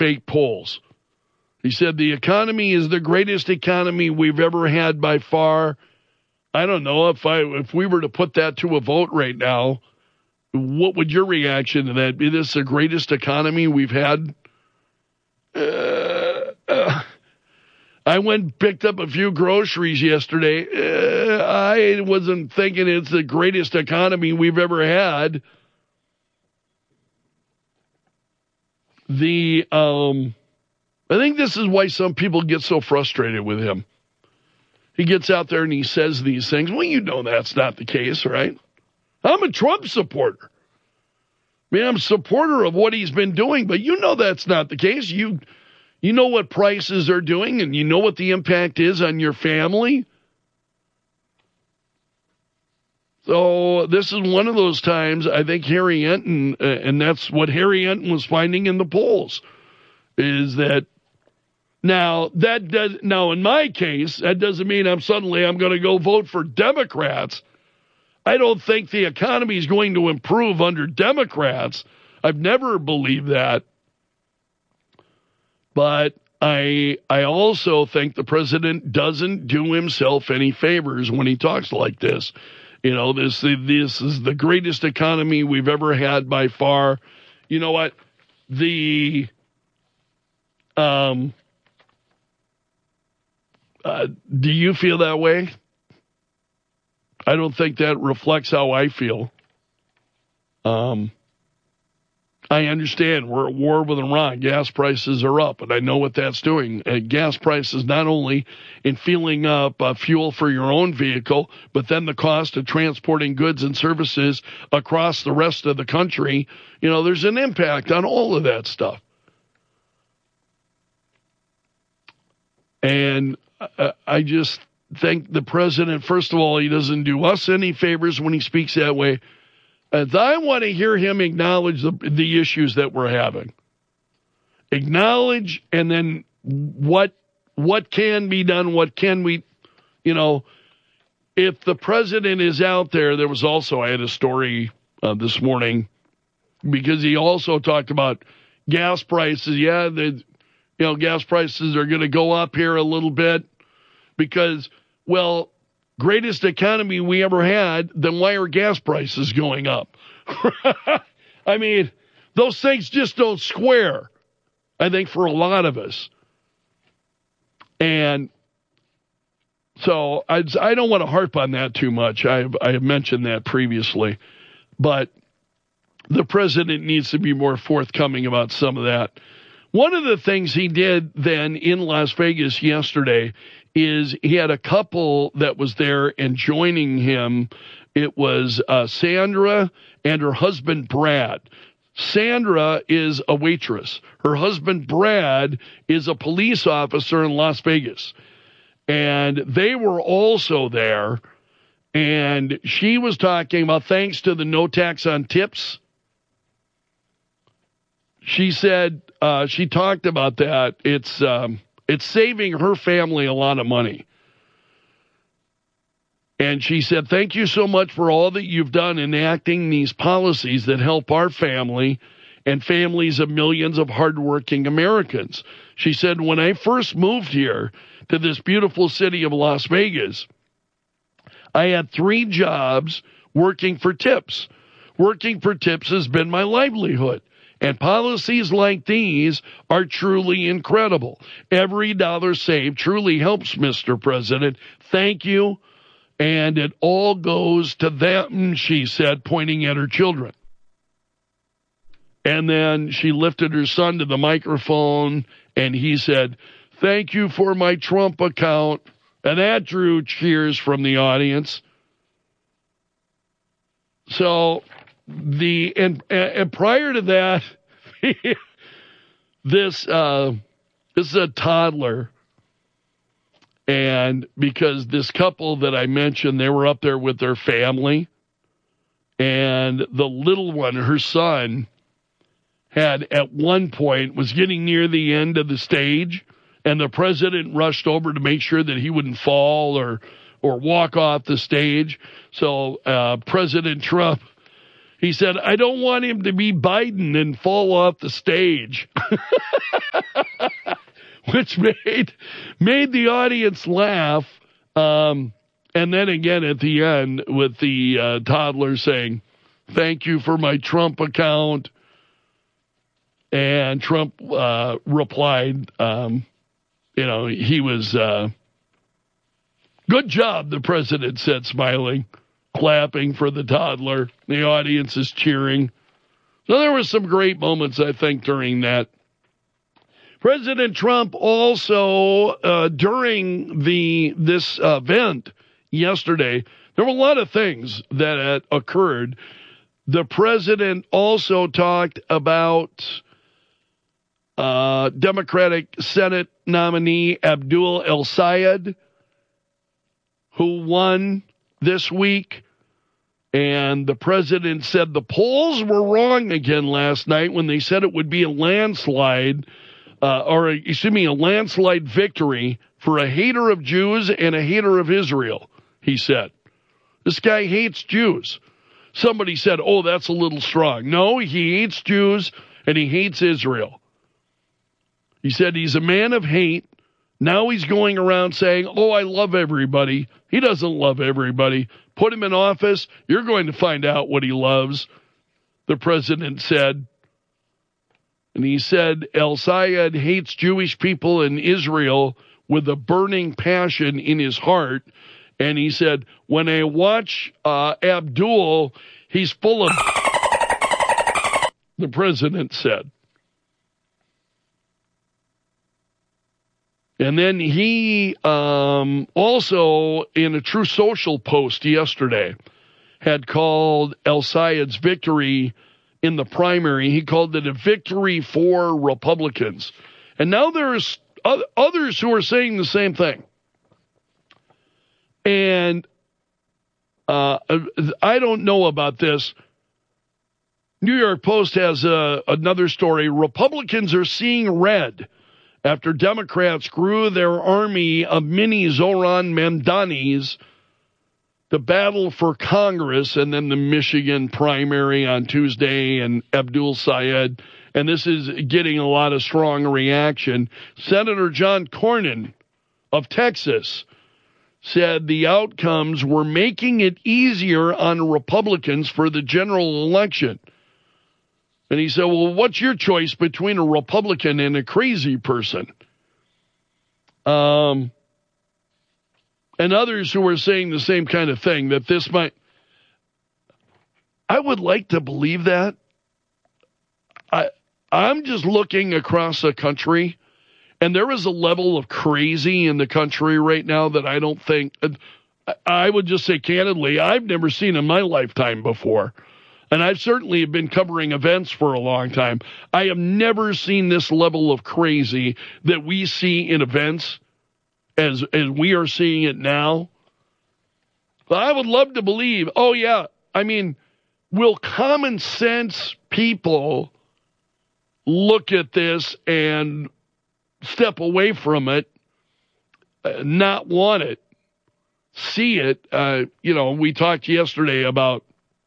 fake polls. He said the economy is the greatest economy we've ever had by far. I don't know if we were to put that to a vote right now, what would your reaction to that be? This is the greatest economy we've had? I went and picked up a few groceries yesterday. I wasn't thinking it's the greatest economy we've ever had. I think this is why some people get so frustrated with him. He gets out there and he says these things. Well, you know that's not the case, right? I'm a Trump supporter. I mean, I'm a supporter of what he's been doing, but you know that's not the case. You know what prices are doing, and you know what the impact is on your family. So this is one of those times, I think Harry Enton, and that's what Harry Enton was finding in the polls, is that now in my case, that doesn't mean I'm going to go vote for Democrats. I don't think the economy is going to improve under Democrats. I've never believed that. But I also think the president doesn't do himself any favors when he talks like this. You know, this is the greatest economy we've ever had by far. You know what? Do you feel that way? I don't think that reflects how I feel. I understand we're at war with Iran. Gas prices are up, and I know what that's doing. Gas prices not only in filling up fuel for your own vehicle, but then the cost of transporting goods and services across the rest of the country. You know, there's an impact on all of that stuff. And I just think the president, first of all, he doesn't do us any favors when he speaks that way. And I want to hear him acknowledge the issues that we're having. Acknowledge, and then what can be done, what can we, you know, if the president is out there, I had a story this morning, because he also talked about gas prices. Yeah, gas prices are going to go up here a little bit because, well, greatest economy we ever had, then why are gas prices going up? I mean, those things just don't square, I think, for a lot of us. And so I don't want to harp on that too much. I have mentioned that previously. But the president needs to be more forthcoming about some of that. One of the things he did then in Las Vegas yesterday is he had a couple that was there and joining him. It was Sandra and her husband, Brad. Sandra is a waitress. Her husband, Brad, is a police officer in Las Vegas. And they were also there. And she was talking about, thanks to the no tax on tips, she said, she talked about that. It's saving her family a lot of money. And she said, thank you so much for all that you've done enacting these policies that help our family and families of millions of hardworking Americans. She said, when I first moved here to this beautiful city of Las Vegas, I had 3 jobs working for tips. Working for tips has been my livelihood. And policies like these are truly incredible. Every dollar saved truly helps, Mr. President. Thank you. And it all goes to them, she said, pointing at her children. And then she lifted her son to the microphone, and he said, thank you for my Trump account. And that drew cheers from the audience. So and prior to that, this is a toddler, and because this couple that I mentioned, they were up there with their family, and the little one, her son, had at one point was getting near the end of the stage, and the president rushed over to make sure that he wouldn't fall or walk off the stage. So President Trump, He said, I don't want him to be Biden and fall off the stage, which made the audience laugh. And then again at the end with the toddler saying, thank you for my Trump account. And Trump replied, he was, good job, the president said, smiling, clapping for the toddler. The audience is cheering. So there were some great moments, I think, during that. President Trump also, during this event yesterday, there were a lot of things that had occurred. The president also talked about Democratic Senate nominee Abdul El-Sayed, who won this week. And the president said the polls were wrong again last night when they said it would be a landslide, a landslide victory for a hater of Jews and a hater of Israel, he said. This guy hates Jews. Somebody said, oh, that's a little strong. No, he hates Jews and he hates Israel. He said he's a man of hate. Now he's going around saying, oh, I love everybody. He doesn't love everybody. Put him in office. You're going to find out what he loves, the president said. And he said El-Sayed hates Jewish people in Israel with a burning passion in his heart. And he said, when I watch Abdul, he's full of, the president said. And then he also, in a True Social post yesterday, had called El-Sayed's victory in the primary, he called it a victory for Republicans. And now there's others who are saying the same thing. And I don't know about this. New York Post has another story. Republicans are seeing red after Democrats grew their army of mini Zohran Mamdanis, the battle for Congress, and then the Michigan primary on Tuesday, and Abdul Sayed. And this is getting a lot of strong reaction. Senator John Cornyn of Texas said the outcomes were making it easier on Republicans for the general election. And he said, well, what's your choice between a Republican and a crazy person? And others who are saying the same kind of thing, that this might... I would like to believe that. I'm just looking across the country, and there is a level of crazy in the country right now that I don't think... I would just say candidly, I've never seen in my lifetime before. And I've certainly been covering events for a long time. I have never seen this level of crazy that we see in events as we are seeing it now. But I would love to believe, oh, yeah, I mean, will common sense people look at this and step away from it, not want it, see it? We talked yesterday about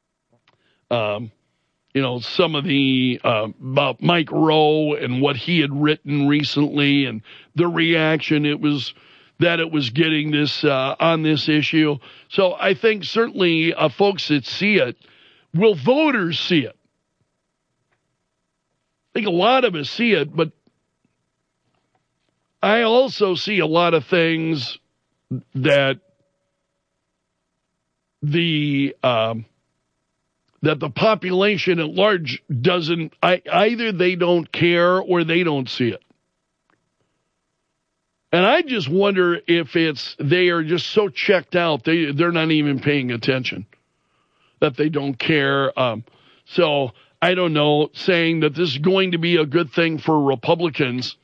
some of the, about Mike Rowe and what he had written recently and the reaction it was getting this, on this issue. So I think certainly folks that see it, will voters see it? I think a lot of us see it, but I also see a lot of things that the population at large doesn't, either they don't care or they don't see it. And I just wonder if they are just so checked out, they're not even paying attention, that they don't care. So I don't know, saying that this is going to be a good thing for Republicans.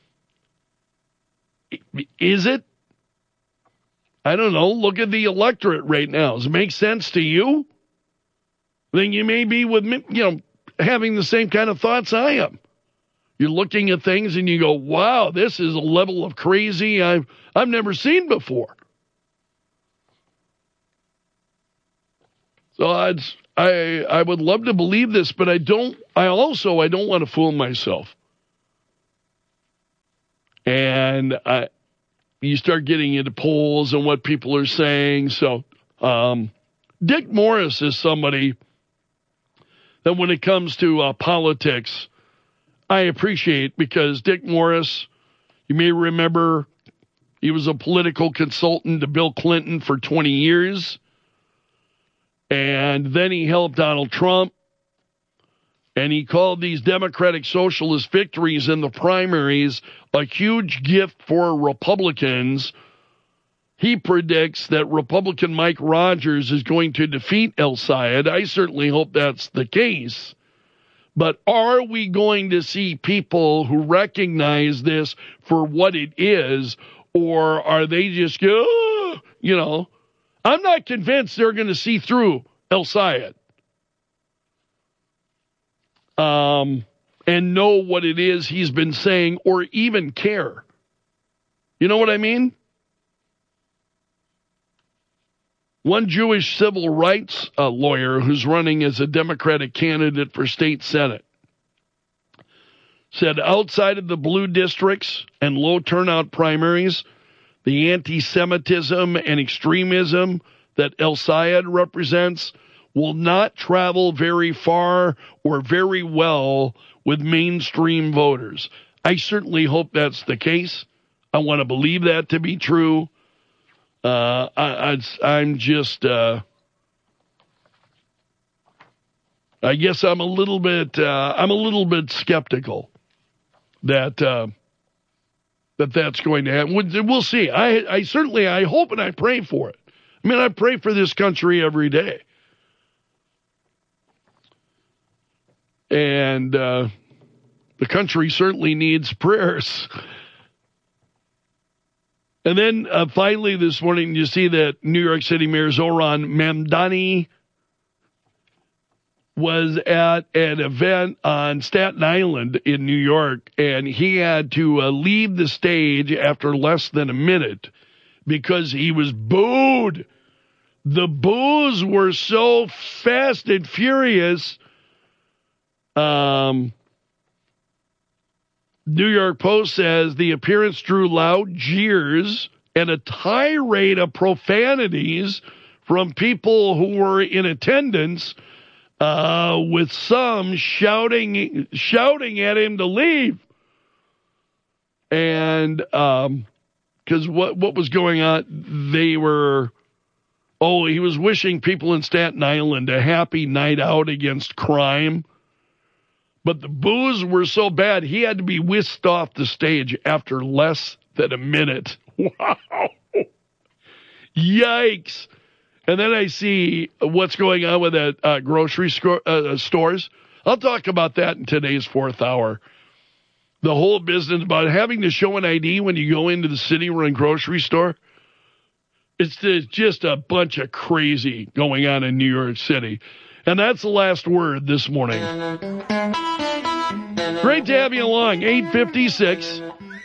Is it? I don't know. Look at the electorate right now. Does it make sense to you? Then you may be with me, having the same kind of thoughts I am. You're looking at things and you go, wow, this is a level of crazy I've never seen before. So I would love to believe this, but I don't want to fool myself. And you start getting into polls and what people are saying. So Dick Morris is somebody that when it comes to politics, I appreciate, because Dick Morris, you may remember, he was a political consultant to Bill Clinton for 20 years. And then he helped Donald Trump. And he called these Democratic Socialist victories in the primaries a huge gift for Republicans. He predicts that Republican Mike Rogers is going to defeat El-Sayed. I certainly hope that's the case. But are we going to see people who recognize this for what it is, or are they just, I'm not convinced they're going to see through El-Sayed and know what it is he's been saying, or even care. You know what I mean? One Jewish civil rights lawyer who's running as a Democratic candidate for state senate said outside of the blue districts and low turnout primaries, the anti-Semitism and extremism that El-Sayed represents will not travel very far or very well with mainstream voters. I certainly hope that's the case. I want to believe that to be true. I'm just, I guess I'm a little bit skeptical that that's going to happen. We'll see. I certainly hope and I pray for it. I mean, I pray for this country every day. And the country certainly needs prayers. And then finally this morning, you see that New York City Mayor Zohran Mamdani was at an event on Staten Island in New York, and he had to leave the stage after less than a minute because he was booed. The boos were so fast and furious. New York Post says the appearance drew loud jeers and a tirade of profanities from people who were in attendance, with some shouting at him to leave. And because what was going on, he was wishing people in Staten Island a happy night out against crime. But the boos were so bad, he had to be whisked off the stage after less than a minute. Wow. Yikes. And then I see what's going on with that grocery stores. I'll talk about that in today's fourth hour. The whole business about having to show an ID when you go into the city-run grocery store. It's just a bunch of crazy going on in New York City. And that's the last word this morning. Great to have you along. 8:56.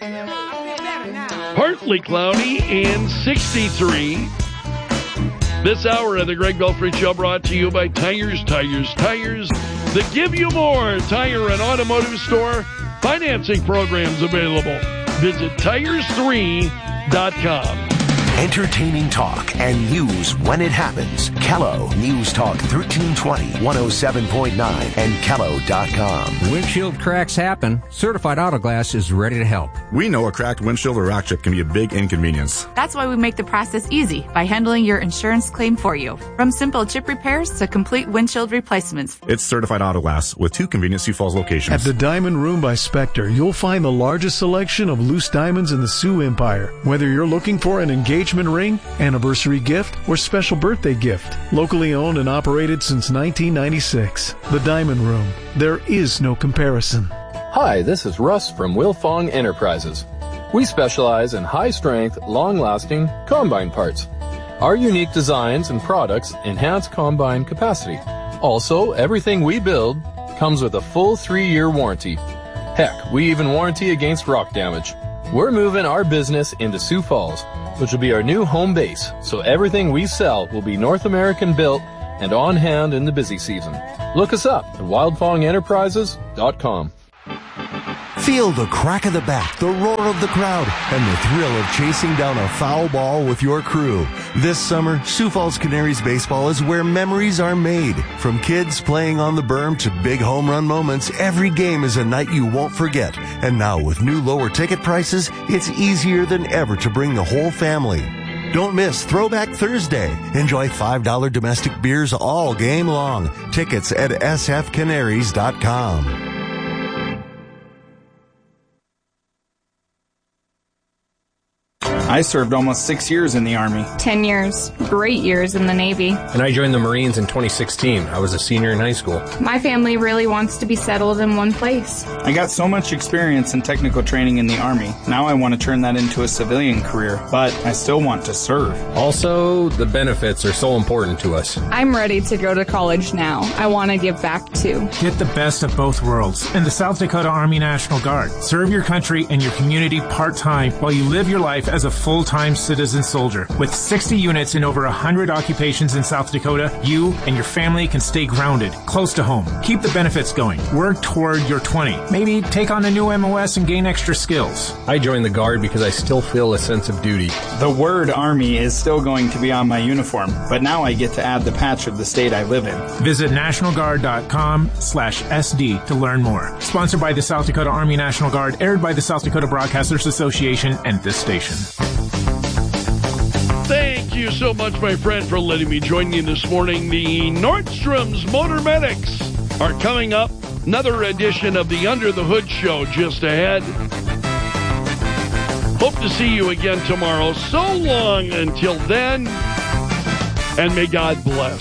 Partly cloudy and 63. This hour of the Greg Belfry Show brought to you by Tires that give you more. Tire and automotive store financing programs available. Visit tires3.com. Entertaining talk and news when it happens. Kello News Talk 1320, 107.9 and Kello.com. Windshield cracks happen. Certified Auto Glass is ready to help. We know a cracked windshield or rock chip can be a big inconvenience. That's why we make the process easy by handling your insurance claim for you. From simple chip repairs to complete windshield replacements. It's Certified Auto Glass with 2 convenient Sioux Falls locations. At the Diamond Room by Spectre, you'll find the largest selection of loose diamonds in the Sioux Empire. Whether you're looking for an engagement ring, anniversary gift, or special birthday gift. Locally owned and operated since 1996. The Diamond Room. There is no comparison. Hi, this is Russ from Wilfong Enterprises. We specialize in high-strength, long-lasting combine parts. Our unique designs and products enhance combine capacity. Also, everything we build comes with a full 3-year warranty. Heck, we even warranty against rock damage. We're moving our business into Sioux Falls, which will be our new home base, so everything we sell will be North American built and on hand in the busy season. Look us up at wildfongenterprises.com. Feel the crack of the bat, the roar of the crowd, and the thrill of chasing down a foul ball with your crew. This summer, Sioux Falls Canaries baseball is where memories are made. From kids playing on the berm to big home run moments, every game is a night you won't forget. And now with new lower ticket prices, it's easier than ever to bring the whole family. Don't miss Throwback Thursday. Enjoy $5 domestic beers all game long. Tickets at sfcanaries.com. I served almost 6 years in the Army. 10 years. Great years in the Navy. And I joined the Marines in 2016. I was a senior in high school. My family really wants to be settled in one place. I got so much experience and technical training in the Army. Now I want to turn that into a civilian career, but I still want to serve. Also, the benefits are so important to us. I'm ready to go to college now. I want to give back too. Get the best of both worlds in the South Dakota Army National Guard. Serve your country and your community part-time while you live your life as a full-time citizen soldier. With 60 units in over 100 occupations in South Dakota, you and your family can stay grounded, close to home. Keep the benefits going. Work toward your 20. Maybe take on a new MOS and gain extra skills. I joined the Guard because I still feel a sense of duty. The word Army is still going to be on my uniform, but now I get to add the patch of the state I live in. Visit nationalguard.com/SD to learn more. Sponsored by the South Dakota Army National Guard, aired by the South Dakota Broadcasters Association and this station. Thank you so much, my friend, for letting me join you this morning. The Nordstrom's Motor Medics are coming up. Another edition of the Under the Hood Show just ahead. Hope to see you again tomorrow. So long until then, and may God bless.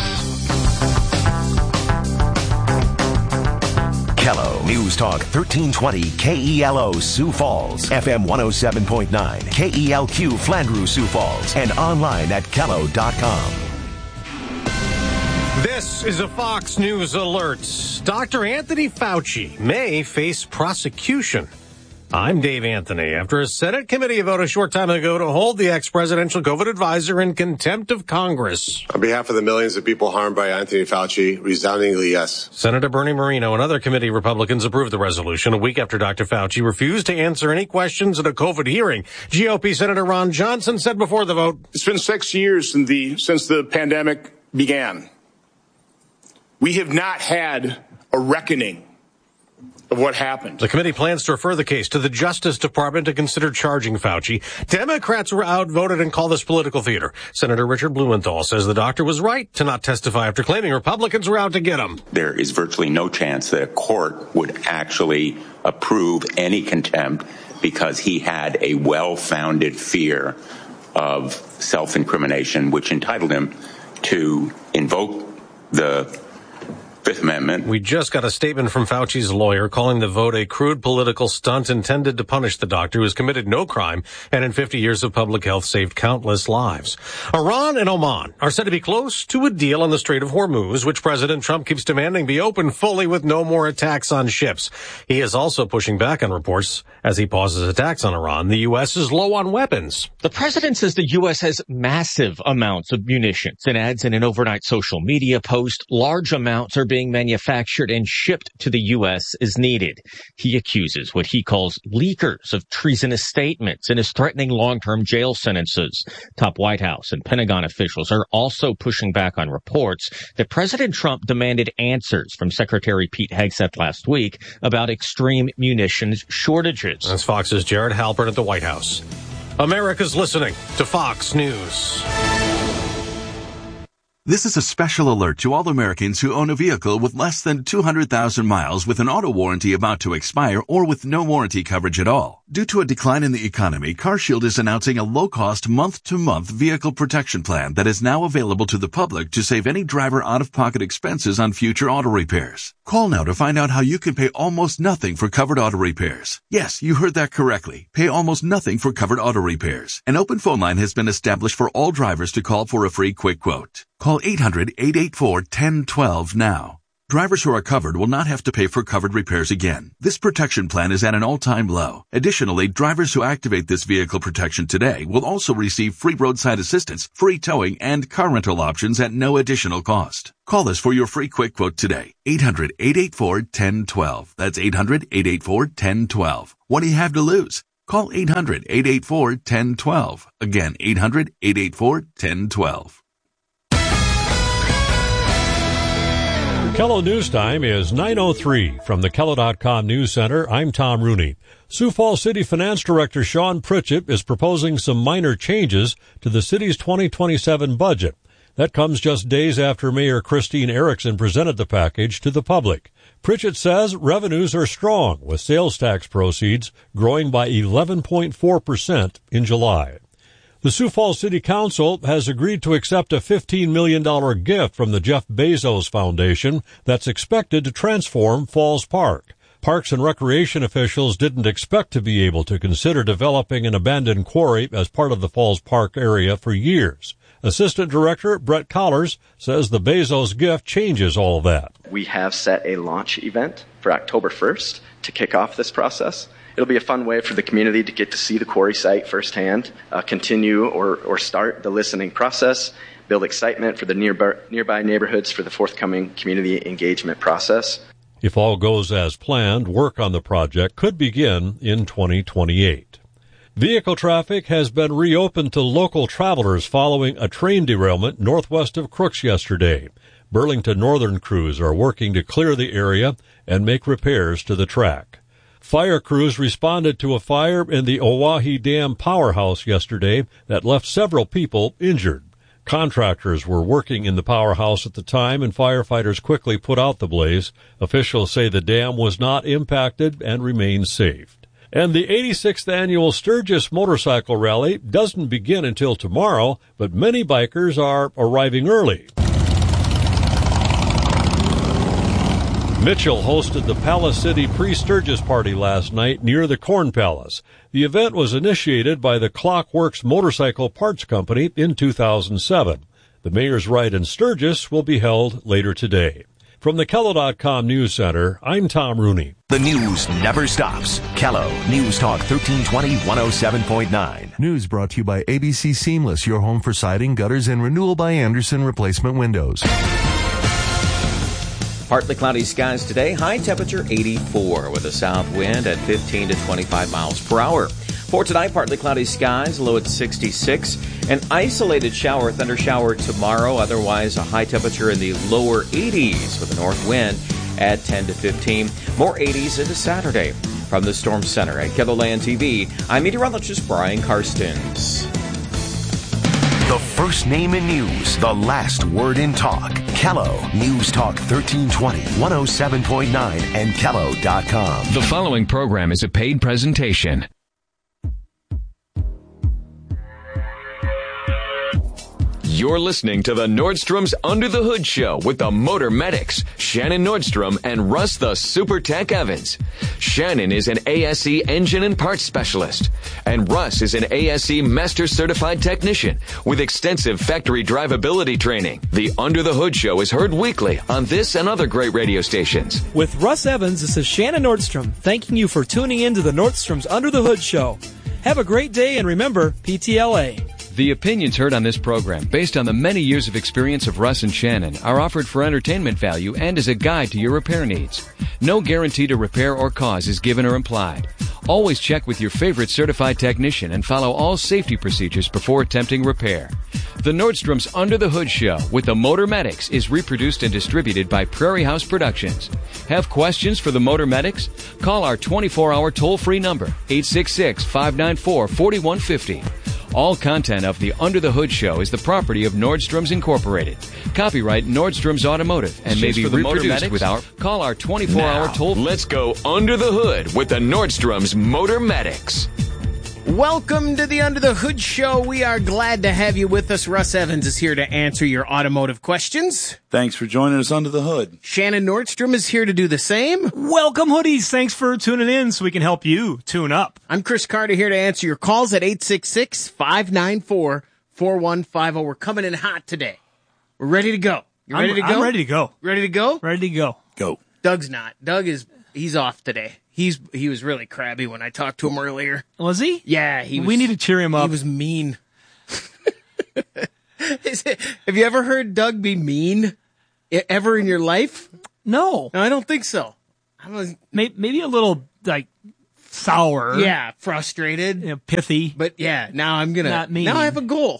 Kello News Talk 1320 KELO Sioux Falls, FM 107.9, KELQ Flandreau Sioux Falls, and online at Kello.com. This is a Fox News alert. Dr. Anthony Fauci may face prosecution. I'm Dave Anthony. After a Senate committee vote a short time ago to hold the ex-presidential COVID advisor in contempt of Congress. On behalf of the millions of people harmed by Anthony Fauci, resoundingly yes. Senator Bernie Moreno and other committee Republicans approved the resolution a week after Dr. Fauci refused to answer any questions at a COVID hearing. GOP Senator Ron Johnson said before the vote, "It's been 6 years since the pandemic began. We have not had a reckoning of what happened." The committee plans to refer the case to the Justice Department to consider charging Fauci. Democrats were outvoted and call this political theater. Senator Richard Blumenthal says the doctor was right to not testify after claiming Republicans were out to get him. There is virtually no chance that a court would actually approve any contempt because he had a well-founded fear of self-incrimination, which entitled him to invoke the Fifth Amendment. We just got a statement from Fauci's lawyer calling the vote a crude political stunt intended to punish the doctor who has committed no crime and in 50 years of public health saved countless lives. Iran and Oman are said to be close to a deal on the Strait of Hormuz, which President Trump keeps demanding be open fully with no more attacks on ships. He is also pushing back on reports as he pauses attacks on Iran. The U.S. is low on weapons. The president says the U.S. has massive amounts of munitions and adds in an overnight social media post, large amounts are being manufactured and shipped to the U.S. as needed. He accuses what he calls leakers of treasonous statements and is threatening long-term jail sentences. Top White House and Pentagon officials are also pushing back on reports that President Trump demanded answers from Secretary Pete Hegseth last week about extreme munitions shortages. That's Fox's Jared Halpern at the White House. America's listening to Fox News. This is a special alert to all Americans who own a vehicle with less than 200,000 miles with an auto warranty about to expire or with no warranty coverage at all. Due to a decline in the economy, CarShield is announcing a low-cost month-to-month vehicle protection plan that is now available to the public to save any driver out-of-pocket expenses on future auto repairs. Call now to find out how you can pay almost nothing for covered auto repairs. Yes, you heard that correctly. Pay almost nothing for covered auto repairs. An open phone line has been established for all drivers to call for a free quick quote. Call 800-884-1012 now. Drivers who are covered will not have to pay for covered repairs again. This protection plan is at an all-time low. Additionally, drivers who activate this vehicle protection today will also receive free roadside assistance, free towing, and car rental options at no additional cost. Call us for your free quick quote today. 800-884-1012. That's 800-884-1012. What do you have to lose? Call 800-884-1012. Again, 800-884-1012. Kello News Time is 9:03 from the Kello.com News Center. I'm Tom Rooney. Sioux Falls City Finance Director Sean Pritchett is proposing some minor changes to the city's 2027 budget. That comes just days after Mayor Christine Erickson presented the package to the public. Pritchett says revenues are strong, with sales tax proceeds growing by 11.4% in July. The Sioux Falls City Council has agreed to accept a $15 million gift from the Jeff Bezos Foundation that's expected to transform Falls Park. Parks and Recreation officials didn't expect to be able to consider developing an abandoned quarry as part of the Falls Park area for years. Assistant Director Brett Collars says the Bezos gift changes all that. We have set a launch event for October 1st to kick off this process. It'll be a fun way for the community to get to see the quarry site firsthand, continue or start the listening process, build excitement for the nearby neighborhoods for the forthcoming community engagement process. If all goes as planned, work on the project could begin in 2028. Vehicle traffic has been reopened to local travelers following a train derailment northwest of Crooks yesterday. Burlington Northern crews are working to clear the area and make repairs to the track. Fire crews responded to a fire in the Oahe Dam powerhouse yesterday that left several people injured. Contractors were working in the powerhouse at the time, and firefighters quickly put out the blaze. Officials say the dam was not impacted and remains safe. And the 86th annual Sturgis Motorcycle Rally doesn't begin until tomorrow, but many bikers are arriving early. Mitchell hosted the Palace City pre-Sturgis party last night near the Corn Palace. The event was initiated by the Clockworks Motorcycle Parts Company in 2007. The Mayor's Ride in Sturgis will be held later today. From the Kello.com News Center, I'm Tom Rooney. The news never stops. Kello News Talk 1320 107.9. News brought to you by ABC Seamless, your home for siding, gutters, and renewal by Anderson replacement windows. Partly cloudy skies today, high temperature 84 with a south wind at 15 to 25 miles per hour. For tonight, partly cloudy skies, low at 66. An isolated shower, thunder shower tomorrow, otherwise a high temperature in the lower 80s with a north wind at 10 to 15. More 80s into Saturday. From the Storm Center at KELOLAND TV, I'm meteorologist Brian Karstens. The first name in news, the last word in talk. Kello News Talk 1320, 107.9, and Kello.com. The following program is a paid presentation. You're listening to the Nordstrom's Under the Hood Show with the Motor Medics, Shannon Nordstrom and Russ the Super Tech Evans. Shannon is an ASE engine and parts specialist, and Russ is an ASE Master Certified Technician with extensive factory drivability training. The Under the Hood Show is heard weekly on this and other great radio stations. With Russ Evans, this is Shannon Nordstrom, thanking you for tuning in to the Nordstrom's Under the Hood Show. Have a great day, and remember, PTLA. The opinions heard on this program, based on the many years of experience of Russ and Shannon, are offered for entertainment value and as a guide to your repair needs. No guarantee to repair or cause is given or implied. Always check with your favorite certified technician and follow all safety procedures before attempting repair. The Nordstrom's Under the Hood Show with the Motor Medics is reproduced and distributed by Prairie House Productions. Have questions for the Motor Medics? Call our 24-hour toll-free number, 866-594-4150. All content of the Under the Hood Show is the property of Nordstrom's Incorporated. Copyright Nordstrom's Automotive and may be reproduced without. Call our 24-hour toll. Let's go under the hood with the Nordstrom's Motor Medics. Welcome to the Under the Hood Show. We are glad to have you with us. Russ Evans is here to answer your automotive questions. Thanks for joining us under the hood. Shannon Nordstrom is here to do the same. Welcome, hoodies. Thanks for tuning in so we can help you tune up. I'm Chris Carter here to answer your calls at 866-594-4150. We're coming in hot today. We're ready to go. You ready to go? I'm ready to go. Ready to go? Ready to go. Go. Doug's not. He's off today. He was really crabby when I talked to him earlier. Was he? Yeah, We need to cheer him up. He was mean. Have you ever heard Doug be mean ever in your life? No, I don't think so. Maybe a little like sour. Yeah, frustrated, pithy. But yeah, now I'm gonna. Not mean. Now I have a goal.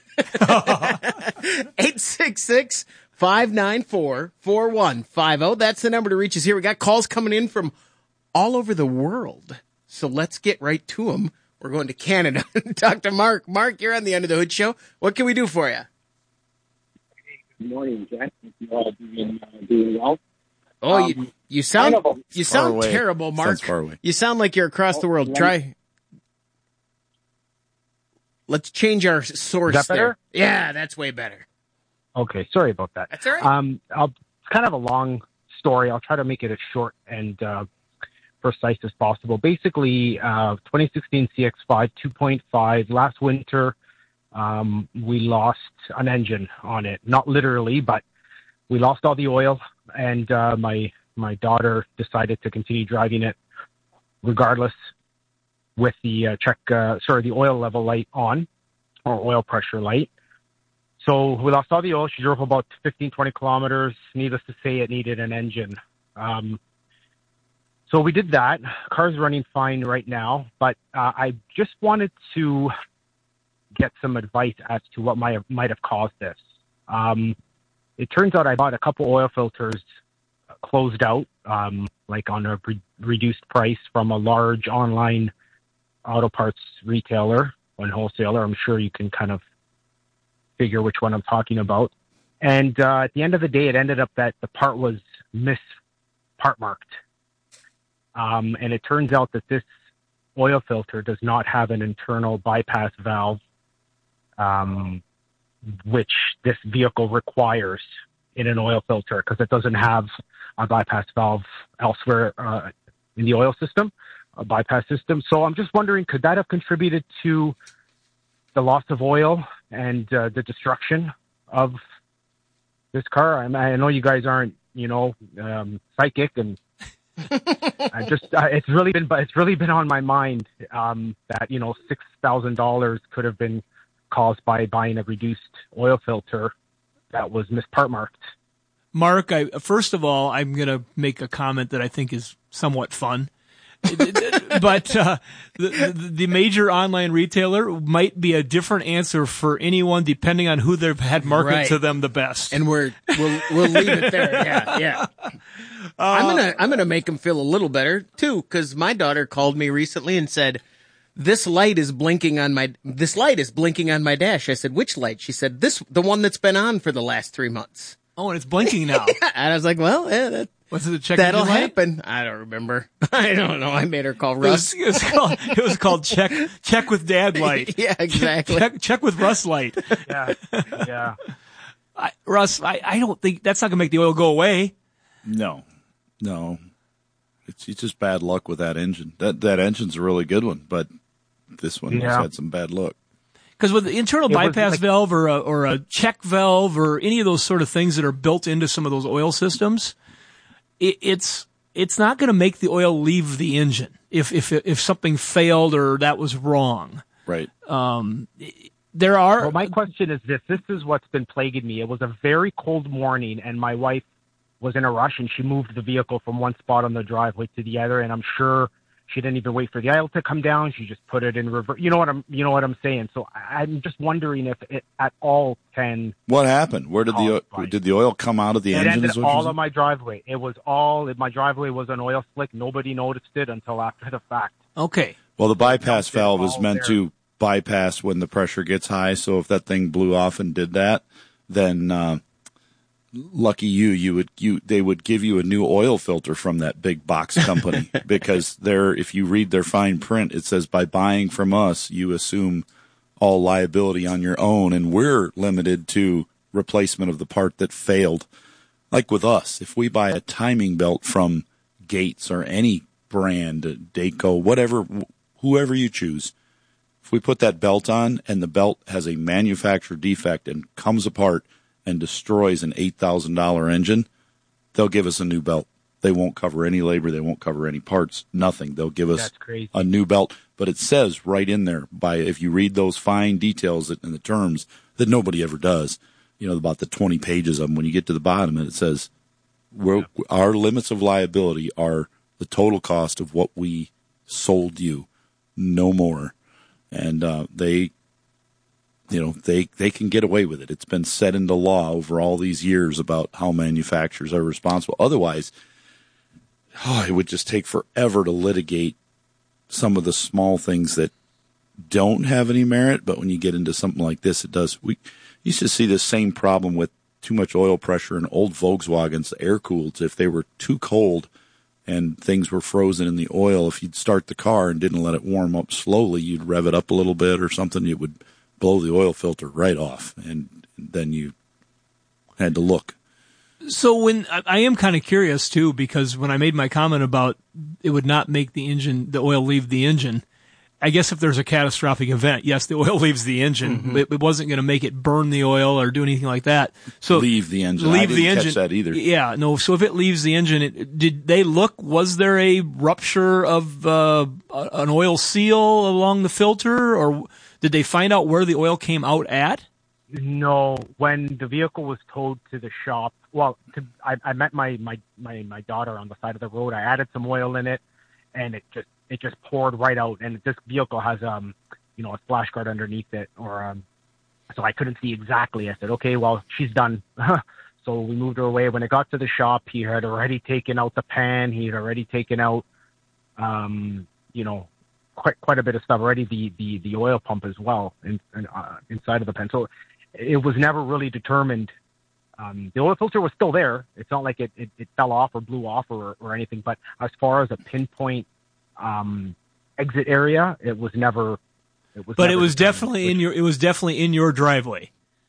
866-594-4150. That's the number to reach us here. We got calls coming in from all over the world, so let's get right to them. We're going to Canada and talk to Mark. Mark, you're on the Under the Hood Show. What can we do for you? Good morning, Jack. You all doing well? Oh, you sound away. terrible, Mark. Sounds far away. You sound like you're across the world. Let's change our source. Is that better? There. Yeah, that's way better. Okay, sorry about that. That's all right. It's kind of a long story. I'll try to make it as short and precise as possible. Basically, 2016 CX-5 2.5. Last winter, we lost an engine on it. Not literally, but we lost all the oil, and my daughter decided to continue driving it regardless with the the oil level light on, or oil pressure light. So we lost all the oil. She drove about 15, 20 kilometers. Needless to say, it needed an engine. So we did that. Car's running fine right now, but I just wanted to get some advice as to what might have caused this. It turns out I bought a couple oil filters closed out, like on a reduced price from a large online auto parts retailer and wholesaler. I'm sure you can kind of figure which one I'm talking about. And at the end of the day, it ended up that the part was part marked. And it turns out that this oil filter does not have an internal bypass valve, which this vehicle requires in an oil filter, because it doesn't have a bypass valve elsewhere in the oil system, a bypass system. So I'm just wondering, could that have contributed to the loss of oil and the destruction of this car? I know you guys aren't, psychic, and it's really been on my mind that $6,000 could have been caused by buying a reduced oil filter that was part marked. Mark, first of all, I'm going to make a comment that I think is somewhat fun. But the major online retailer might be a different answer for anyone depending on who they've had market to them the best. And we'll leave it there. Yeah. I'm gonna make them feel a little better too, because my daughter called me recently and said, "This light is blinking on my dash." I said, "Which light?" She said, the one that's been on for the last 3 months." Oh, and it's blinking now. And I was like, "Well, yeah, was it a check that'll engine light? happen." I don't remember. I don't know. I made her call Russ. It was called check with Dad light. Yeah, exactly. Check with Russ light. Yeah. Russ, I don't think that's not gonna make the oil go away. No. It's just bad luck with that engine. That engine's a really good one, but this one has had some bad luck. Because with the internal bypass valve or a check valve or any of those sort of things that are built into some of those oil systems, it's not going to make the oil leave the engine if something failed or that was wrong. Right. Well, my question is this. This is what's been plaguing me. It was a very cold morning, and my wife was in a rush, and she moved the vehicle from one spot on the driveway to the other, and I'm sure she didn't even wait for the aisle to come down. She just put it in reverse. You know what I'm saying? So I'm just wondering if it at all can. What happened? Where did the oil come out of the engine? It ended all on my driveway. It was my driveway was an oil slick. Nobody noticed it until after the fact. Okay. Well, the bypass valve is meant to bypass when the pressure gets high. So if that thing blew off and did that, then lucky they would give you a new oil filter from that big box company because if you read their fine print, it says by buying from us, you assume all liability on your own, and we're limited to replacement of the part that failed. Like with us, if we buy a timing belt from Gates or any brand, Dayco, whatever, whoever you choose, if we put that belt on and the belt has a manufacturer defect and comes apart, and destroys an $8,000 engine, they'll give us a new belt. They won't cover any labor. They won't cover any parts, nothing. They'll give us a new belt. But it says right in there, if you read those fine details and the terms that nobody ever does, about the 20 pages of them, when you get to the bottom, and it says, our limits of liability are the total cost of what we sold you, no more. And they can get away with it. It's been set into law over all these years about how manufacturers are responsible. Otherwise, it would just take forever to litigate some of the small things that don't have any merit. But when you get into something like this, it does. We used to see this same problem with too much oil pressure in old Volkswagens, air-cooled. If they were too cold and things were frozen in the oil, if you'd start the car and didn't let it warm up slowly, you'd rev it up a little bit or something, it would blow the oil filter right off, and then you had to look. So when I am kind of curious too, because when I made my comment about it would not make the oil leave the engine, I guess if there's a catastrophic event, yes, the oil leaves the engine. Mm-hmm. It wasn't going to make it burn the oil or do anything like that. So leave the engine. I didn't catch that either. Yeah, no. So if it leaves the engine, did they look? Was there a rupture of an oil seal along the filter, or did they find out where the oil came out at? No. When the vehicle was towed to the shop, I met my daughter on the side of the road. I added some oil in it, and it just poured right out. And this vehicle has a splash guard underneath it, so I couldn't see exactly. I said, okay, well, she's done. So we moved her away. When it got to the shop, he had already taken out the pan. He had already taken out, quite a bit of stuff already. The oil pump as well, inside of the pan. So it was never really determined. The oil filter was still there. It's not like it fell off or blew off or anything. But as far as a pinpoint exit area, it was never. But it was definitely in your. It was definitely in your driveway.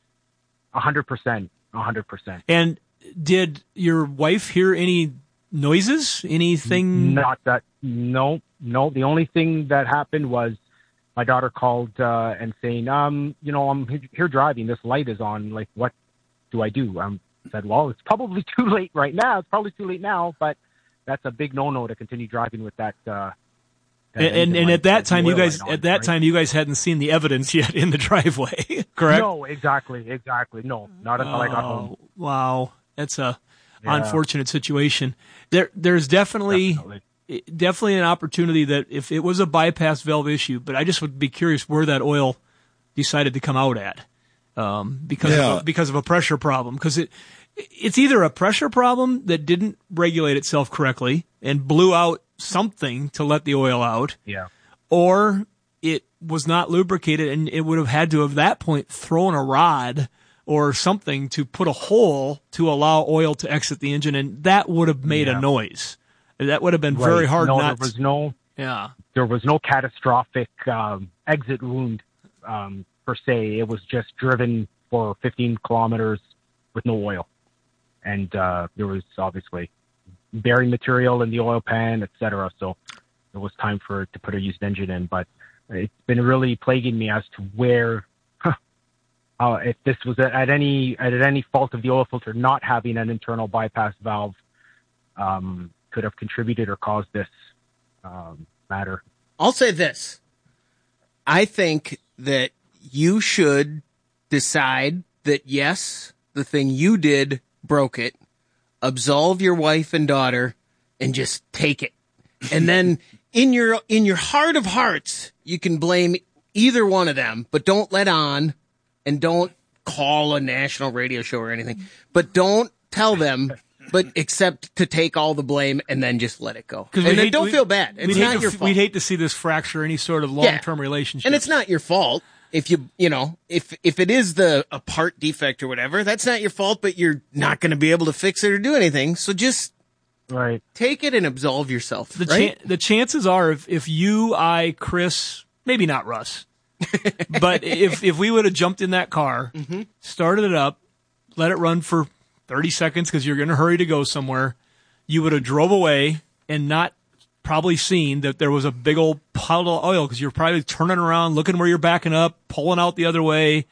100%. 100%. And did your wife hear any noises? Anything? Not that. No. The only thing that happened was my daughter called and saying, I'm here driving. This light is on. Like, what do I do? I said, well, it's probably too late right now. It's probably too late now, but that's a big no-no to continue driving with that. And at that time, you guys hadn't seen the evidence yet in the driveway, correct? No, exactly. No, not until I got home. Wow, that's a unfortunate situation. There's definitely an opportunity that if it was a bypass valve issue, but I just would be curious where that oil decided to come out at, because of a pressure problem. Because it's either a pressure problem that didn't regulate itself correctly and blew out something to let the oil out, or it was not lubricated and it would have had to, at that point, thrown a rod or something to put a hole to allow oil to exit the engine, and that would have made a noise. That would have been very hard. There was no catastrophic exit wound per se. It was just driven for 15 kilometers with no oil, and there was obviously bearing material in the oil pan, etc. So it was time to put a used engine in. But it's been really plaguing me as to where, if this was at any fault of the oil filter not having an internal bypass valve, could have contributed or caused this matter. I'll say this. I think that you should decide that, yes, the thing you did broke it, absolve your wife and daughter, and just take it. And then in your heart of hearts, you can blame either one of them, but don't let on, and don't call a national radio show or anything, but don't tell them, but except to take all the blame and then just let it go. And then don't feel bad. It's not your fault. We'd hate to see this fracture any sort of long-term relationship. And it's not your fault. If if it is a part defect or whatever, that's not your fault, but you're not going to be able to fix it or do anything. So just take it and absolve yourself. The chances are, if you, I, Chris, maybe not Russ, but if we would have jumped in that car, started it up, let it run for 30 seconds because you're going to hurry to go somewhere, you would have drove away and not probably seen that there was a big old pile of oil because you're probably turning around, looking where you're backing up, pulling out the other way.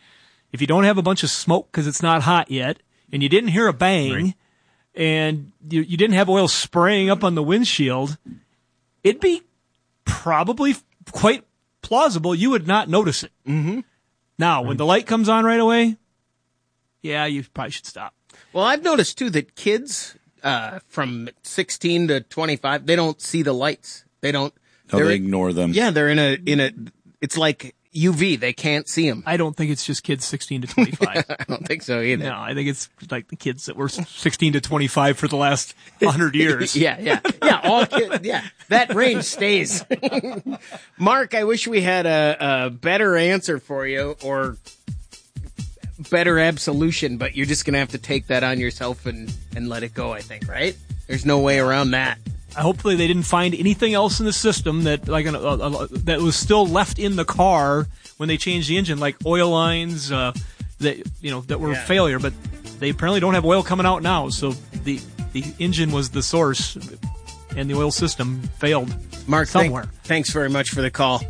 if you don't have a bunch of smoke because it's not hot yet, and you didn't hear a bang, Right. and you didn't have oil spraying up on the windshield, it'd be probably quite plausible you would not notice it. Mm-hmm. Now, when the light comes on right away, yeah, you probably should stop. Well, I've noticed too that kids from 16 to 25, they don't see the lights. They don't. No, they ignore them. Yeah, they're in a. It's like UV. They can't see them. I don't think it's just kids 16 to 25. I don't think so either. No, I think it's like the kids that were 16 to 25 for the last 100 years. Yeah. All kids. Yeah, that range stays. Mark, I wish we had a better answer for you or better absolution, but you're just gonna have to take that on yourself and let it go. I think, right? There's no way around that. Hopefully they didn't find anything else in the system that that was still left in the car when they changed the engine, like oil lines that were a failure. But they apparently don't have oil coming out now, so the engine was the source, and the oil system failed. Mark, somewhere. Thanks very much for the call.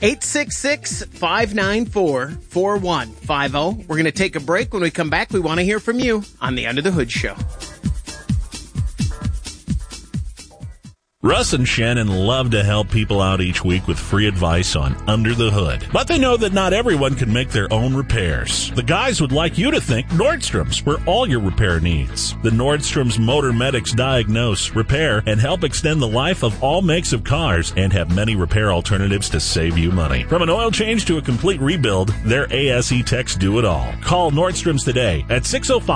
866-594-4150. We're going to take a break. When we come back, we want to hear from you on the Under the Hood Show. Russ and Shannon love to help people out each week with free advice on Under the Hood. But they know that not everyone can make their own repairs. The guys would like you to think Nordstrom's for all your repair needs. The Nordstrom's Motor Medics diagnose, repair, and help extend the life of all makes of cars and have many repair alternatives to save you money. From an oil change to a complete rebuild, their ASE techs do it all. Call Nordstrom's today at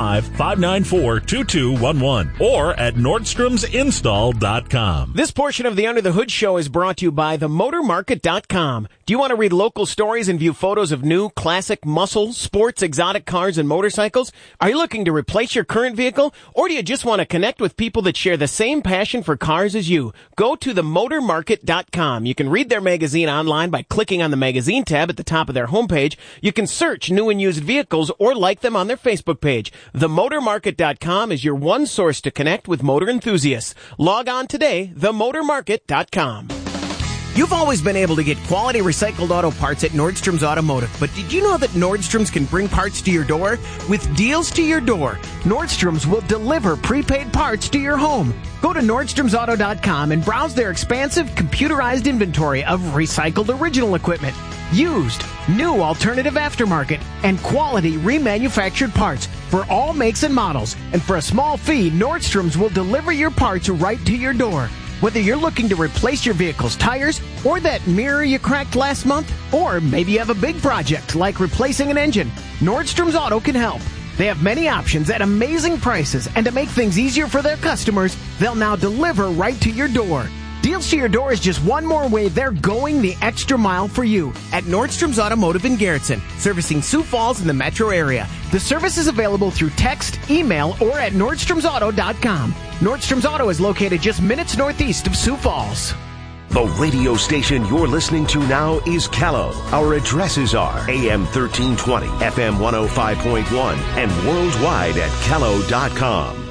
605-594-2211 or at nordstromsinstall.com. This portion of the Under the Hood Show is brought to you by themotormarket.com. Do you want to read local stories and view photos of new, classic, muscle, sports, exotic cars and motorcycles? Are you looking to replace your current vehicle? Or do you just want to connect with people that share the same passion for cars as you? Go to themotormarket.com. You can read their magazine online by clicking on the magazine tab at the top of their homepage. You can search new and used vehicles or like them on their Facebook page. Themotormarket.com is your one source to connect with motor enthusiasts. Log on today, themotormarket.com. You've always been able to get quality recycled auto parts at Nordstrom's Automotive, but did you know that Nordstrom's can bring parts to your door? With deals to your door, Nordstrom's will deliver prepaid parts to your home. Go to NordstromsAuto.com and browse their expansive computerized inventory of recycled original equipment, used, new alternative aftermarket, and quality remanufactured parts for all makes and models. And for a small fee, Nordstrom's will deliver your parts right to your door. Whether you're looking to replace your vehicle's tires or that mirror you cracked last month, or maybe you have a big project like replacing an engine, Nordstrom's Auto can help. They have many options at amazing prices, and to make things easier for their customers, they'll now deliver right to your door. Deals to your door is just one more way they're going the extra mile for you at Nordstrom's Automotive in Garrettson, servicing Sioux Falls in the metro area. The service is available through text, email, or at NordstromsAuto.com. Nordstrom's Auto is located just minutes northeast of Sioux Falls. The radio station you're listening to now is Callow. Our addresses are AM 1320, FM 105.1, and worldwide at Callow.com.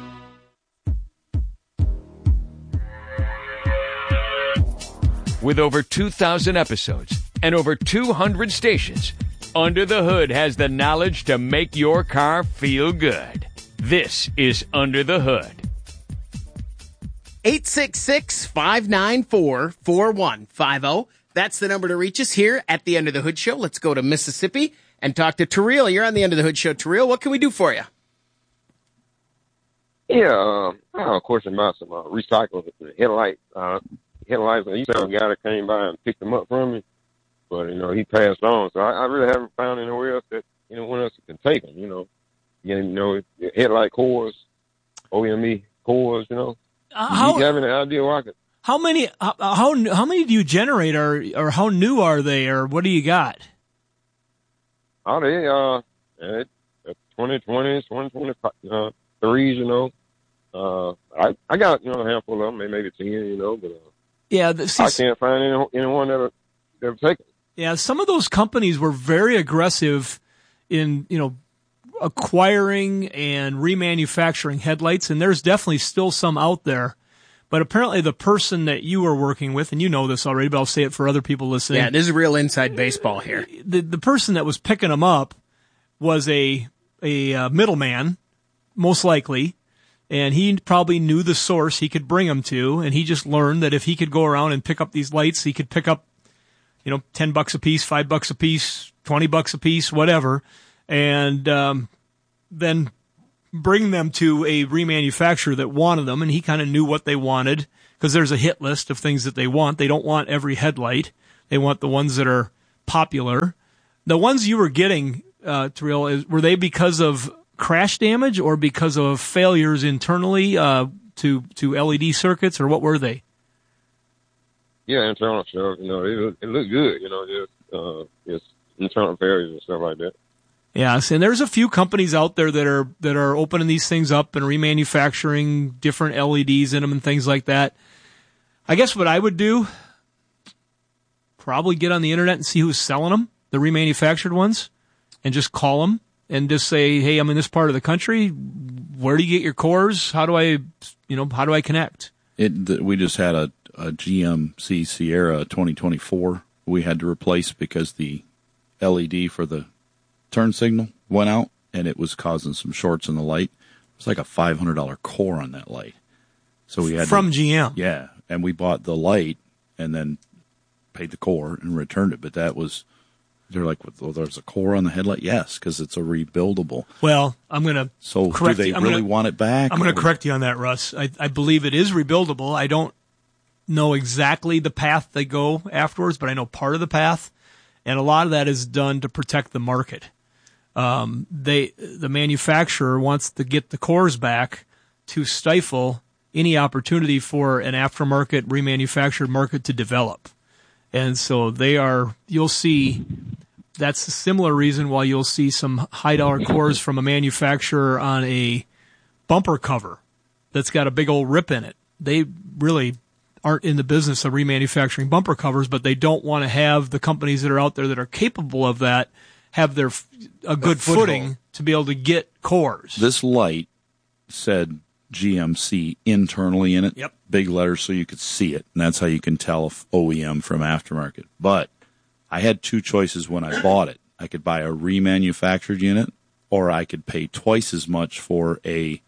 With over 2,000 episodes and over 200 stations, Under the Hood has the knowledge to make your car feel good. This is Under the Hood. 866-594-4150. That's the number to reach us here at the Under the Hood Show. Let's go to Mississippi and talk to Terrell. You're on the Under the Hood Show. Terrell, what can we do for you? Yeah, I have a question about some recycled headlights. You said a guy that came by and picked them up from me, but, he passed on. So I really haven't found anywhere else that anyone else can take them, headlight cores, OEME cores, Do you have any idea where I could? How many do you generate, or how new are they, or what do you got? Oh, they 2020s, 2023s, I got a handful of them, maybe 10, but yeah, I can't find anyone that'll take it. Yeah, some of those companies were very aggressive in acquiring and remanufacturing headlights, and there's definitely still some out there. But apparently the person that you were working with, and you know this already, but I'll say it for other people listening. Yeah, this is real inside baseball here. The person that was picking them up was a middleman, most likely, and he probably knew the source he could bring them to, and he just learned that if he could go around and pick up these lights, he could pick up, $10 a piece, $5 a piece, $20 a piece, whatever, and then bring them to a remanufacturer that wanted them, and he kind of knew what they wanted, because there's a hit list of things that they want. They don't want every headlight. They want the ones that are popular. The ones you were getting, Terrell, were they because of crash damage or because of failures internally to LED circuits, or what were they? Yeah, internal stuff. It looked good. Just internal failures and stuff like that. Yes, and there's a few companies out there that are opening these things up and remanufacturing different LEDs in them and things like that. I guess what I would do, probably get on the internet and see who's selling them, the remanufactured ones, and just call them and just say, hey, I'm in this part of the country. Where do you get your cores? How do I connect? We just had a GMC Sierra 2024 we had to replace because the LED for the turn signal went out and it was causing some shorts in the light. It was like a $500 core on that light. So we had GM. Yeah, and we bought the light and then paid the core and returned it. But they're like, well, there's a core on the headlight? Yes, because it's a rebuildable. Well, I'm going to correct do they really want it back? I'm going to correct you on that, Russ. I believe it is rebuildable. I don't know exactly the path they go afterwards, but I know part of the path, and a lot of that is done to protect the market. The manufacturer wants to get the cores back to stifle any opportunity for an aftermarket remanufactured market to develop. And so you'll see, that's a similar reason why you'll see some high dollar cores from a manufacturer on a bumper cover that's got a big old rip in it. They really aren't in the business of remanufacturing bumper covers, but they don't want to have the companies that are out there that are capable of that have a good footing to be able to get cores. This light said GMC internally in it. Yep. Big letters so you could see it, and that's how you can tell if OEM from aftermarket. But I had two choices when I bought it. I could buy a remanufactured unit, or I could pay twice as much for a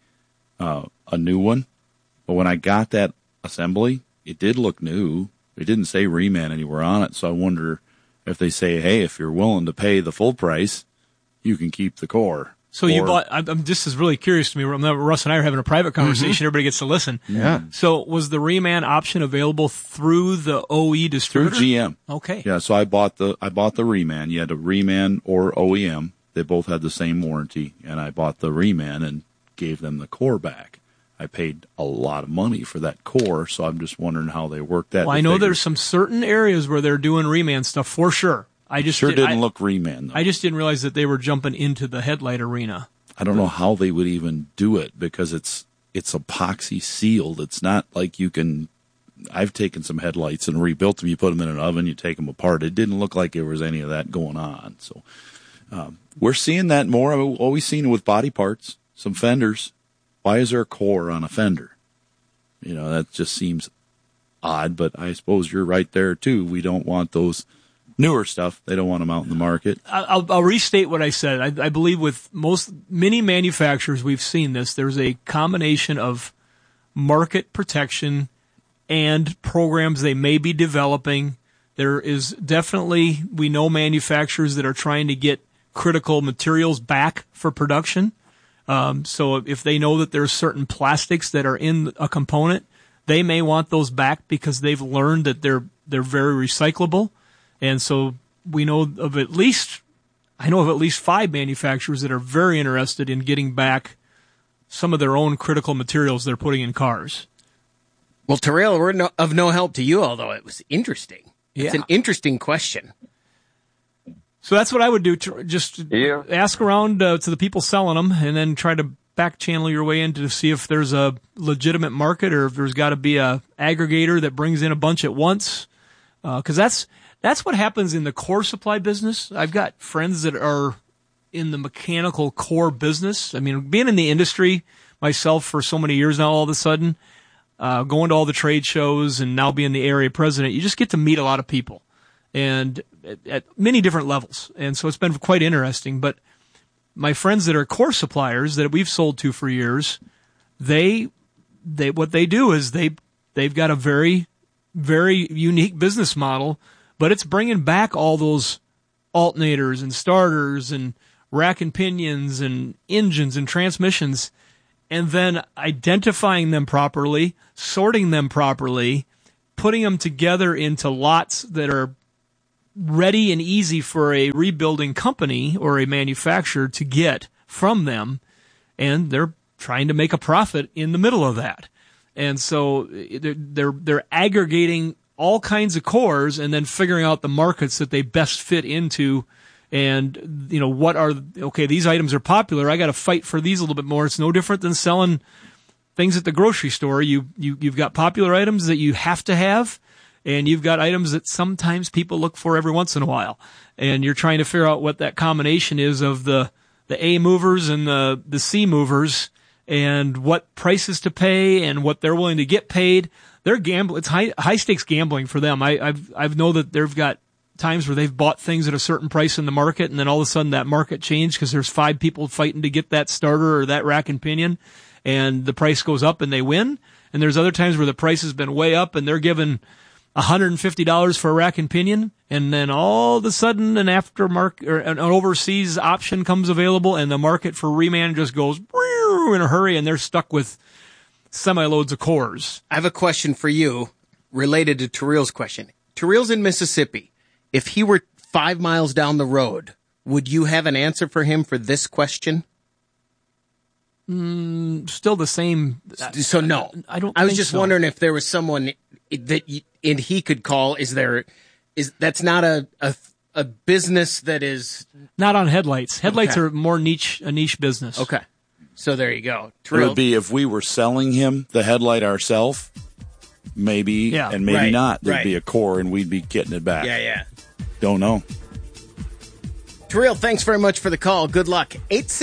new one. But when I got that assembly, it did look new. It didn't say reman anywhere on it, so I wonder if they say, hey, if you're willing to pay the full price, you can keep the core. So you bought, this is really curious to me. Russ and I are having a private conversation. Mm-hmm. Everybody gets to listen. Yeah. So was the reman option available through the OE distributor? Through GM. Okay. Yeah, so I bought the reman. You had a reman or OEM. They both had the same warranty, and I bought the reman and gave them the core back. I paid a lot of money for that core, so I'm just wondering how they work that. Well, I know there's some certain areas where they're doing reman stuff for sure. I just didn't look reman, though. I just didn't realize that they were jumping into the headlight arena. I don't know how they would even do it because it's epoxy sealed. It's not like you can. I've taken some headlights and rebuilt them. You put them in an oven, you take them apart. It didn't look like there was any of that going on. So we're seeing that more. I've always seen it with body parts, some fenders. Why is there a core on a fender? That just seems odd, but I suppose you're right there, too. We don't want those newer stuff. They don't want them out in the market. I'll restate what I said. I believe with many manufacturers, we've seen this. There's a combination of market protection and programs they may be developing. There is definitely, we know manufacturers that are trying to get critical materials back for production. So if they know that there's certain plastics that are in a component, they may want those back because they've learned that they're very recyclable. And so I know of at least 5 manufacturers that are very interested in getting back some of their own critical materials they're putting in cars. Well, Terrell, we're of no help to you, although it was interesting. Yeah. It's an interesting question. So that's what I would do. Ask around to the people selling them and then try to back channel your way in to see if there's a legitimate market or if there's got to be a aggregator that brings in a bunch at once. Because that's what happens in the core supply business. I've got friends that are in the mechanical core business. I mean, being in the industry myself for so many years now, all of a sudden, going to all the trade shows and now being the area president, you just get to meet a lot of people and at many different levels. And so it's been quite interesting. But my friends that are core suppliers that we've sold to for years, they what they do is they've got a very, very unique business model, but it's bringing back all those alternators and starters and rack and pinions and engines and transmissions, and then identifying them properly, sorting them properly, putting them together into lots that are ready and easy for a rebuilding company or a manufacturer to get from them, and they're trying to make a profit in the middle of that. And so they're aggregating all kinds of cores and then figuring out the markets that they best fit into. And, you know, these items are popular. I got to fight for these a little bit more. It's no different than selling things at the grocery store. You've got popular items that you have to have, and you've got items that sometimes people look for every once in a while. And you're trying to figure out what that combination is of the A movers and the C movers, and what prices to pay and what they're willing to get paid. They're gambling. It's high stakes gambling for them. I've know that they've got times where they've bought things at a certain price in the market, and then all of a sudden that market changed because there's 5 people fighting to get that starter or that rack and pinion, and the price goes up and they win. And there's other times where the price has been way up and they're given $150 for a rack and pinion, and then all of a sudden an aftermarket or an overseas option comes available, and the market for reman just goes in a hurry, and they're stuck with semi-loads of cores. I have a question for you related to Terrell's question. Terrell's in Mississippi. If he were 5 miles down the road, would you have an answer for him for this question? Still the same. So no, I don't. I was just wondering if there was someone that he could call. Is that's not a business that is not on headlights. Headlights okay. are more a niche business. Okay, so there you go. It would be if we were selling him the headlight ourselves, maybe, and maybe not. There'd be a core, and we'd be getting it back. Yeah. Don't know. Terrell, thanks very much for the call. Good luck.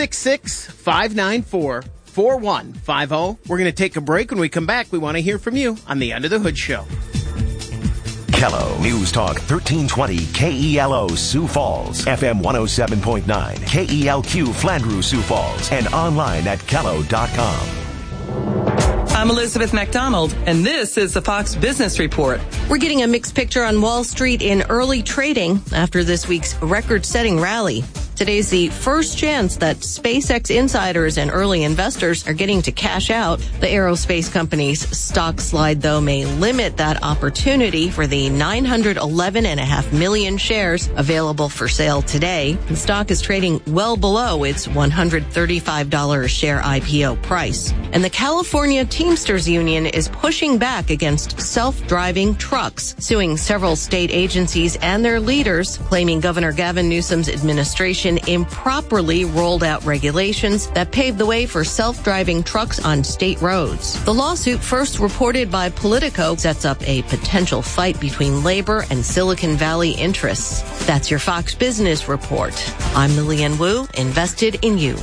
866-594-4150. We're going to take a break. When we come back, we want to hear from you on the Under the Hood Show. Kello News Talk 1320 KELO Sioux Falls, FM 107.9, KELQ Flandreau Sioux Falls, and online at Kello.com. I'm Elizabeth MacDonald, and this is the Fox Business Report. We're getting a mixed picture on Wall Street in early trading after this week's record-setting rally. Today's the first chance that SpaceX insiders and early investors are getting to cash out. The aerospace company's stock slide, though, may limit that opportunity for the 911.5 million shares available for sale today. The stock is trading well below its $135 a share IPO price. And the California Teamsters Union is pushing back against self-driving trucks, suing several state agencies and their leaders, claiming Governor Gavin Newsom's administration improperly rolled out regulations that paved the way for self-driving trucks on state roads. The lawsuit, first reported by Politico, sets up a potential fight between labor and Silicon Valley interests. That's your Fox Business Report. I'm Lillian Wu, invested in you.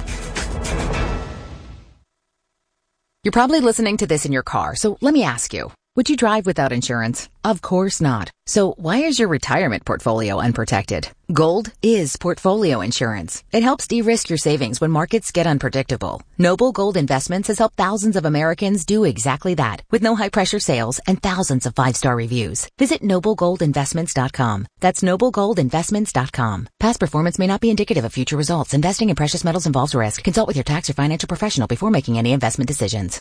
You're probably listening to this in your car, so let me ask you, would you drive without insurance? Of course not. So why is your retirement portfolio unprotected? Gold is portfolio insurance. It helps de-risk your savings when markets get unpredictable. Noble Gold Investments has helped thousands of Americans do exactly that, with no high-pressure sales and thousands of 5-star reviews. Visit NobleGoldInvestments.com. That's NobleGoldInvestments.com. Past performance may not be indicative of future results. Investing in precious metals involves risk. Consult with your tax or financial professional before making any investment decisions.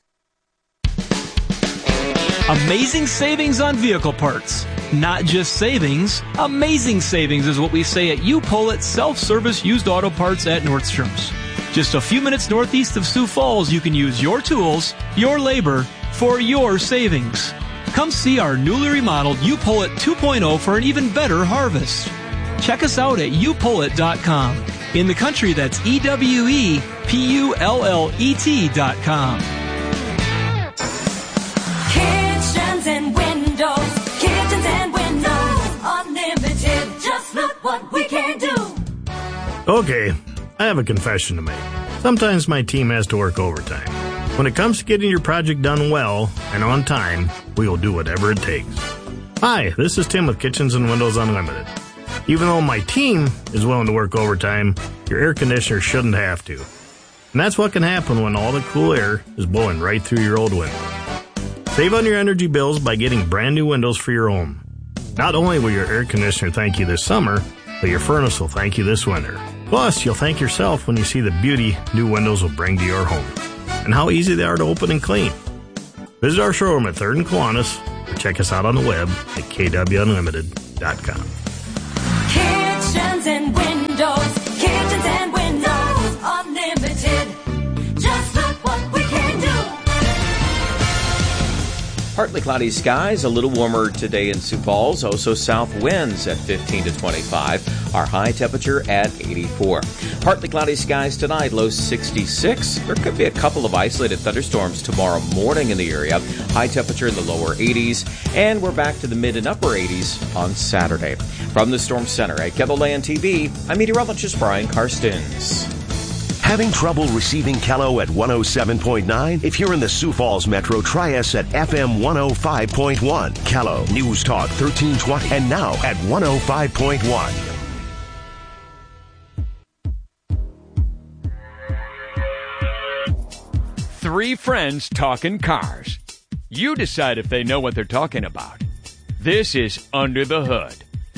Amazing savings on vehicle parts. Not just savings, amazing savings is what we say at U-Pull self-service used auto parts at Nordstrom's. Just a few minutes northeast of Sioux Falls, you can use your tools, your labor, for your savings. Come see our newly remodeled U-Pull 2.0 for an even better harvest. Check us out at upullet.com. In the country, that's EWEPULLET.com. And windows, kitchens and windows, unlimited, just look what we can do. Okay, I have a confession to make. Sometimes my team has to work overtime. When it comes to getting your project done well and on time, we will do whatever it takes. Hi, this is Tim with Kitchens and Windows Unlimited. Even though my team is willing to work overtime, your air conditioner shouldn't have to. And that's what can happen when all the cool air is blowing right through your old window. Save on your energy bills by getting brand new windows for your home. Not only will your air conditioner thank you this summer, but your furnace will thank you this winter. Plus, you'll thank yourself when you see the beauty new windows will bring to your home and how easy they are to open and clean. Visit our showroom at 3rd and Kiwanis or check us out on the web at kwunlimited.com. Kitchens and windows, unlimited. Just look what we can do. Partly cloudy skies, a little warmer today in Sioux Falls. Also south winds at 15 to 25. Our high temperature at 84. Partly cloudy skies tonight, low 66. There could be a couple of isolated thunderstorms tomorrow morning in the area. High temperature in the lower 80s. And we're back to the mid and upper 80s on Saturday. From the Storm Center at KELOLAND TV, I'm meteorologist Brian Karstens. Having trouble receiving Kello at 107.9? If you're in the Sioux Falls Metro, try us at FM 105.1. Kello, News Talk 1320, and now at 105.1. Three friends talking cars. You decide if they know what they're talking about. This is Under the Hood.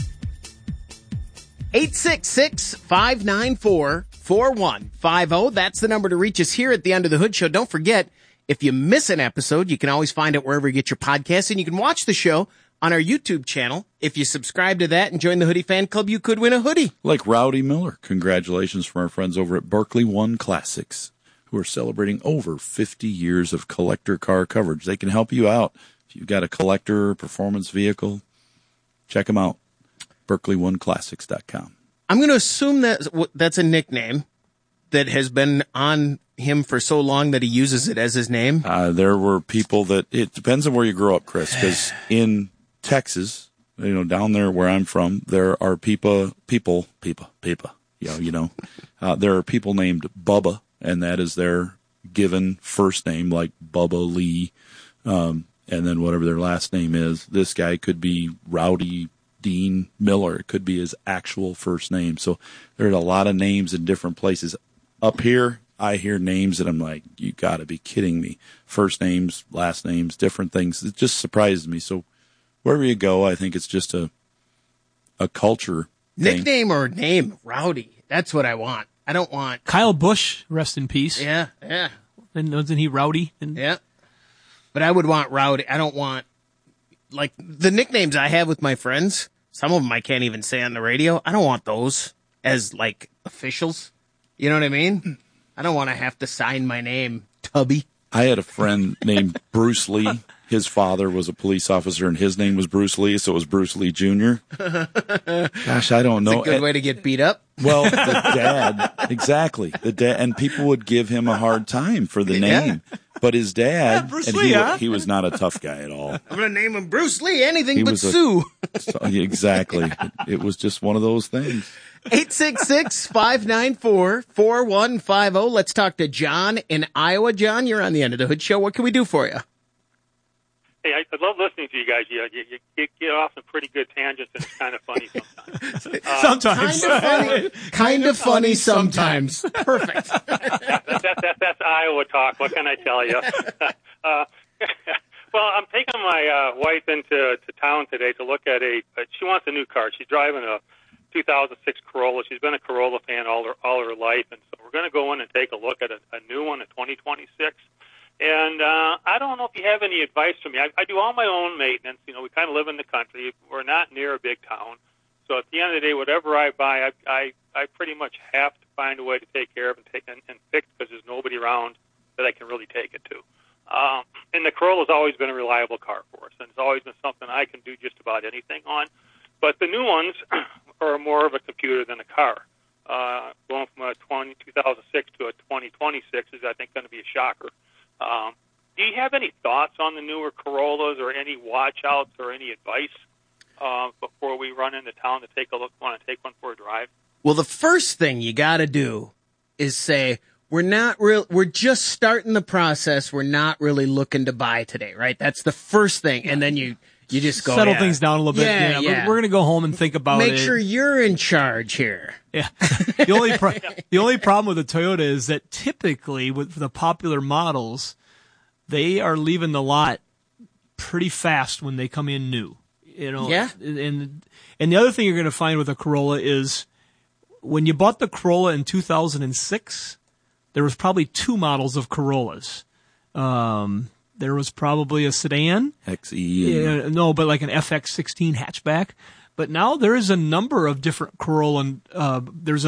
866-594-4150. That's the number to reach us here at the Under the Hood Show. Don't forget, if you miss an episode, you can always find it wherever you get your podcasts, and you can watch the show on our YouTube channel. If you subscribe to that and join the Hoodie Fan Club, you could win a hoodie. Like Rowdy Miller. Congratulations from our friends over at Berkeley One Classics, who are celebrating over 50 years of collector car coverage. They can help you out. If you've got a collector performance vehicle, check them out. BerkeleyOneClassics.com. I'm going to assume that that's a nickname that has been on him for so long that he uses it as his name. There were people that, it depends on where you grow up, Chris, because in Texas, down there where I'm from, there are people, there are people named Bubba, and that is their given first name, like Bubba Lee, and then whatever their last name is. This guy could be Rowdy Dean Miller. It could be his actual first name. So there's a lot of names in different places. Up here, I hear names that I'm like, you got to be kidding me. First names, last names, different things. It just surprises me. So wherever you go, I think it's just a culture thing. Nickname or name, Rowdy. That's what I want. I don't want Kyle Busch, rest in peace. Yeah. And wasn't he Rowdy? Yeah. But I would want Rowdy. I don't want, like, the nicknames I have with my friends, some of them I can't even say on the radio. I don't want those as, like, officials. You know what I mean? I don't want to have to sign my name, Tubby. I had a friend named Bruce Lee. His father was a police officer, and his name was Bruce Lee, so it was Bruce Lee Jr. Gosh, I don't know. It's a good way to get beat up. Well, the dad, exactly. The dad, and people would give him a hard time for the name. But his dad, Bruce and Lee, he was not a tough guy at all. I'm going to name him Bruce Lee, anything but Sue. Sue. Exactly. It was just one of those things. 866-594-4150. Let's talk to John in Iowa. John, you're on the End of the Hood Show. What can we do for you? Hey, I love listening to you guys. You get off some pretty good tangents, and it's kind of funny sometimes. Kind of funny sometimes. Perfect. That's Iowa talk. What can I tell you? Well, I'm taking my wife into town today to look at she wants a new car. She's driving a 2006 Corolla. She's been a Corolla fan all her life, and so we're going to go in and take a look at a new one, a 2026. And I don't know if you have any advice for me. I do all my own maintenance. We kind of live in the country. We're not near a big town. So at the end of the day, whatever I buy, I pretty much have to find a way to take care of and fix because there's nobody around that I can really take it to. And the Corolla's always been a reliable car for us, and it's always been something I can do just about anything on. But the new ones are more of a computer than a car. Going from a 2006 to a 2026 is, I think, going to be a shocker. Do you have any thoughts on the newer Corollas or any watch-outs or any advice before we run into town to take a look, want to take one for a drive? Well, the first thing you got to do is say, we're just starting the process. We're not really looking to buy today, right? That's the first thing. And then you You just go settle things down a little bit. Yeah, yeah. We're going to go home and think about it. Make sure you're in charge here. Yeah. The only problem with the Toyota is that typically with the popular models, they are leaving the lot pretty fast when they come in new. Yeah. And the other thing you're going to find with a Corolla is when you bought the Corolla in 2006, there was probably 2 models of Corollas. There was probably a sedan. XE. No, but like an FX16 hatchback. But now there is a number of different Corolla. There's